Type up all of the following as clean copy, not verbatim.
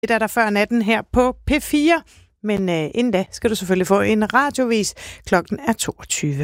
Det er der før natten her på P4, men inden da skal du selvfølgelig få en radiovis. Klokken er 22.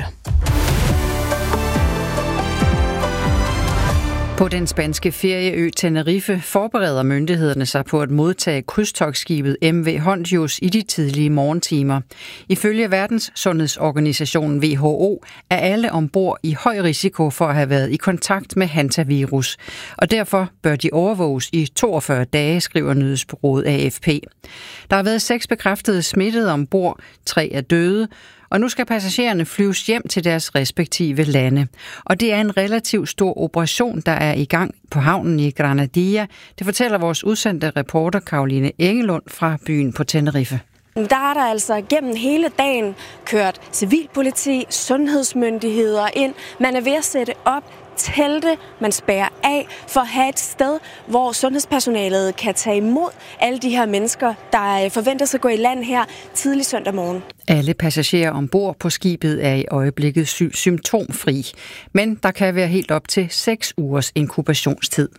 På den spanske ferieø Tenerife forbereder myndighederne sig på at modtage krydstogtskibet MV Hondius i de tidlige morgentimer. Ifølge Verdenssundhedsorganisationen WHO er alle ombord i høj risiko for at have været i kontakt med hantavirus, og derfor bør de overvåges i 42 dage, skriver nyhedsbureauet AFP. Der har været 6 bekræftede smittede ombord, 3 er døde, og nu skal passagererne flyves hjem til deres respektive lande. Og det er en relativt stor operation, der er i gang på havnen i Granadilla. Det fortæller vores udsendte reporter Caroline Engelund fra byen på Tenerife. Der er der altså gennem hele dagen kørt civilpoliti, sundhedsmyndigheder ind. Man er ved at sætte op, telte, man spærrer af for at have et sted, hvor sundhedspersonalet kan tage imod alle de her mennesker, der forventes at gå i land her tidlig søndag morgen. Alle passagerer ombord på skibet er i øjeblikket symptomfri, men der kan være helt op til 6 ugers inkubationstid.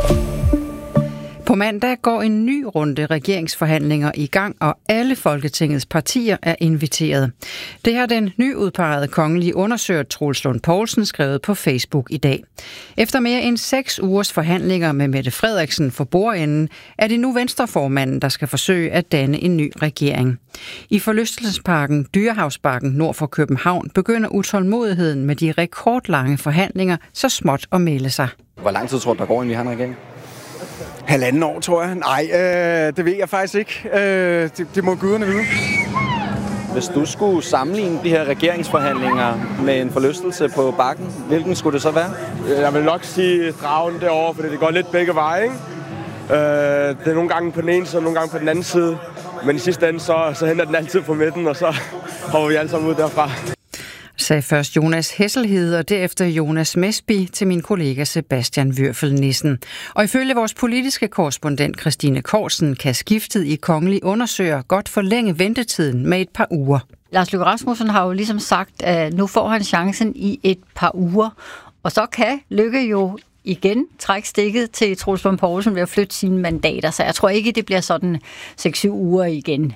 På mandag går en ny runde regeringsforhandlinger i gang, og alle Folketingets partier er inviteret. Det har den nyudpegede kongelige undersøger Troels Lund Poulsen skrevet på Facebook i dag. Efter mere end 6 ugers forhandlinger med Mette Frederiksen for bordenden, er det nu Venstreformanden, der skal forsøge at danne en ny regering. I forlystelsesparken Dyrehavsbakken nord for København begynder utålmodigheden med de rekordlange forhandlinger så småt at melde sig. Hvor lang tid tror du, der går, inden vi har en regering? 1,5 år, tror jeg. Nej, det ved jeg faktisk ikke. Det må guderne vide. Hvis du skulle sammenligne de her regeringsforhandlinger med en forlystelse på bakken, hvilken skulle det så være? Jeg vil nok sige dragen derovre, fordi det går lidt begge veje, ikke? Det er nogle gange på den ene side, nogle gange på den anden side. Men i sidste ende, så henter den altid på midten, og så hopper vi alle sammen ud derfra. Sagde først Jonas Hesselhede og derefter Jonas Mesby til min kollega Sebastian Würfel Nissen. Og ifølge vores politiske korrespondent Christine Korsen kan skiftet i kongelig undersøger godt forlænge ventetiden med et par uger. Lars Løkke Rasmussen har jo ligesom sagt, at nu får han chancen i et par uger, og så kan Løkke jo igen trække stikket til Troels Lund Poulsen ved at flytte sine mandater, så jeg tror ikke, det bliver sådan 6-7 uger igen.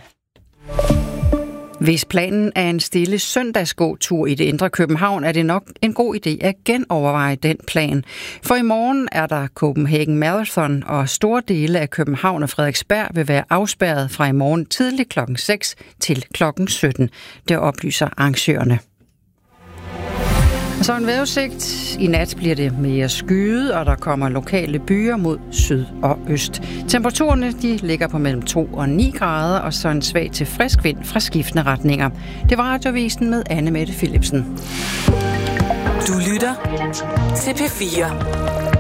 Hvis planen er en stille søndagsgåtur i det indre København, er det nok en god idé at genoverveje den plan. For i morgen er der Copenhagen Marathon, og store dele af København og Frederiksberg vil være afspærret fra i morgen tidligt kl. 6 til kl. 17. Det oplyser arrangørerne. Så en vejrudsigt. I nat bliver det mere skyet, og der kommer lokale byer mod syd og øst. Temperaturerne de ligger på mellem 2 og 9 grader, og så en svag til frisk vind fra skiftende retninger. Det var Radiovisen med Anne Mette Philipsen. Du lytter til P4.